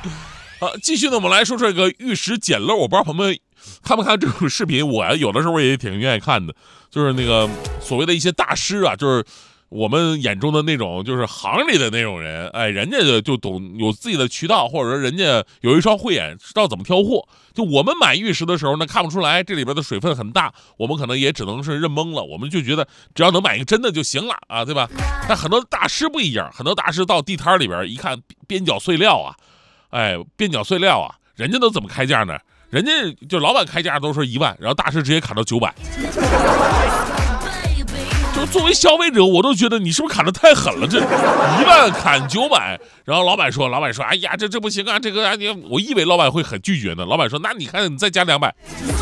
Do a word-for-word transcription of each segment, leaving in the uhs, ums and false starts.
啊，继续呢，我们来说这个玉石捡漏。我不知道朋友们看不看这种视频，我有的时候也挺愿意看的。就是那个所谓的一些大师啊，就是我们眼中的那种，就是行里的那种人，哎，人家就就懂，有自己的渠道，或者说人家有一双慧眼，知道怎么挑货。就我们买玉石的时候呢，看不出来这里边的水分很大，我们可能也只能是认懵了，我们就觉得只要能买一个真的就行了啊，对吧？但很多大师不一样，很多大师到地摊里边一看边角碎料啊，哎，边角碎料啊，人家都怎么开价呢？人家就老板开价都说一万，然后大师直接砍到九百。就作为消费者，我都觉得你是不是砍得太狠了？这一万砍九百，然后老板说，老板说，哎呀，这这不行啊，这个你，我以为老板会很拒绝呢。老板说，那你看你再加两百。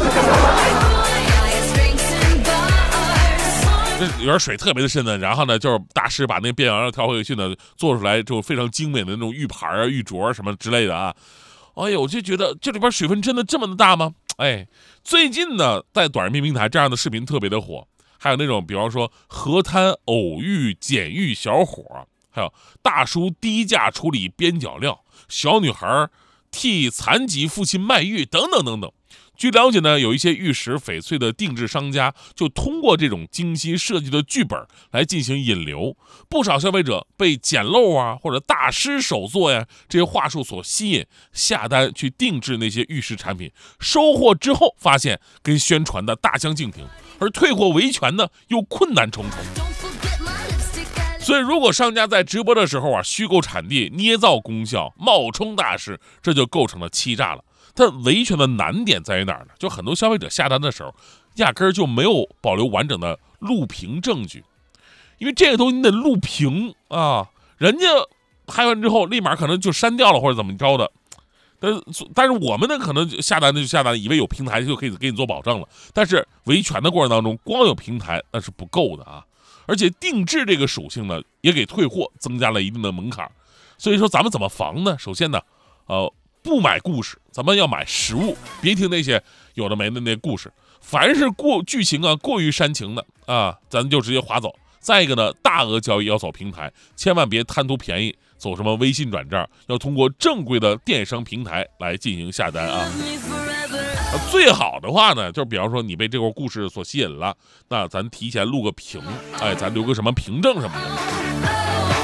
这有点水特别的深的，然后呢，就是大师把那边角料挑回去呢，做出来就非常精美的那种玉盘啊、玉镯什么之类的啊。哎呦，我就觉得这里边水分真的这么的大吗？哎，最近呢，在短视频平台这样的视频特别的火，还有那种比方说河滩偶遇捡玉小伙，还有大叔低价处理边角料，小女孩替残疾父亲卖玉等等等等。据了解呢，有一些玉石翡翠的定制商家就通过这种精心设计的剧本来进行引流，不少消费者被捡漏啊或者大师手作呀这些话术所吸引，下单去定制那些玉石产品，收货之后发现跟宣传的大相径庭，而退货维权呢又困难重重。所以如果商家在直播的时候啊虚构产地、捏造功效、冒充大师，这就构成了欺诈了。但维权的难点在于哪儿呢？就很多消费者下单的时候，压根儿就没有保留完整的录屏证据，因为这个东西你得录屏啊，人家拍完之后立马可能就删掉了或者怎么着的。但是但是我们呢，可能下单的就下单，以为有平台就可以给你做保证了。但是维权的过程当中，光有平台那是不够的啊，而且定制这个属性呢，也给退货增加了一定的门槛。所以说咱们怎么防呢？首先呢，呃。不买故事，咱们要买实物，别听那些有的没的那故事。凡是过剧情啊过于煽情的啊，咱就直接划走。再一个呢，大额交易要走平台，千万别贪图便宜，走什么微信转账，要通过正规的电商平台来进行下单啊。最好的话呢，就比方说你被这个故事所吸引了，那咱提前录个屏，哎，咱留个什么凭证什么的。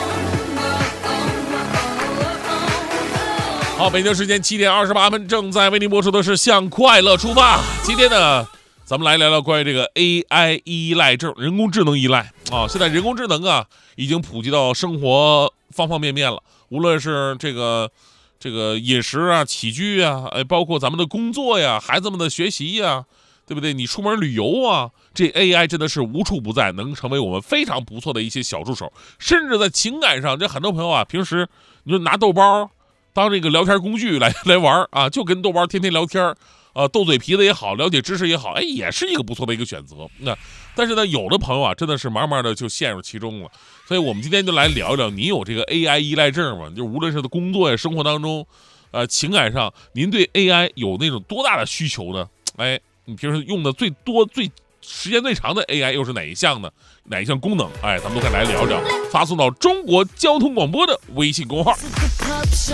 好，北京时间七点二十八分，正在为您播出的是向快乐出发。今天呢，咱们来聊聊关于这个 A I 依赖症，人工智能依赖啊。现在人工智能啊，已经普及到生活方方面面了，无论是这个这个饮食啊、起居啊，哎，包括咱们的工作呀、孩子们的学习呀，对不对？你出门旅游啊，这 A I 真的是无处不在，能成为我们非常不错的一些小助手。甚至在情感上，这很多朋友啊，平时你就拿豆包当这个聊天工具来来玩啊，就跟豆包天天聊天，呃，斗嘴皮子也好，了解知识也好，哎，也是一个不错的一个选择。那但是呢，有的朋友啊，真的是慢慢的就陷入其中了。所以我们今天就来聊一聊，你有这个 A I 依赖症吗？就无论是工作呀、生活当中，呃，情感上，您对 A I 有那种多大的需求呢？哎，你平时用的最多、最时间最长的 A I 又是哪一项呢？哪一项功能？哎，咱们都可以来聊聊。发送到中国交通广播的微信公号。